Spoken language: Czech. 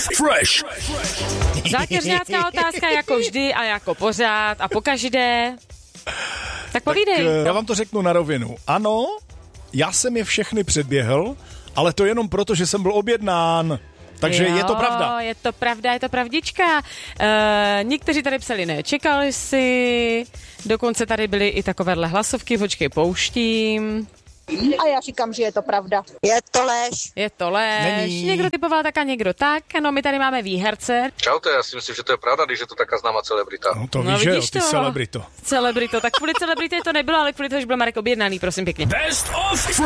Fresh. Zákeřňácká otázka jako vždy a jako pořád a pokaždé. Tak povídej. Já vám to řeknu na rovinu. Ano, já jsem je všechny předběhl, ale to jenom proto, že jsem byl objednán. Takže je to pravda. Je to pravdička. Někteří tady psali, nečekali si, dokonce tady byly i takovéhle hlasovky, počkej, pouštím. A já říkám, že je to pravda. Je to lež. Není. Někdo typoval tak a někdo tak. No, my tady máme výherce. Čaute, já si myslím, že to je pravda, když je to taká známá celebrita. No to víš, že jo, vidíš ty to? celebrito. Celebrito. Tak kvůli celebrity to nebylo, ale kvůli toho, že byl Marek objednaný, prosím pěkně. Best of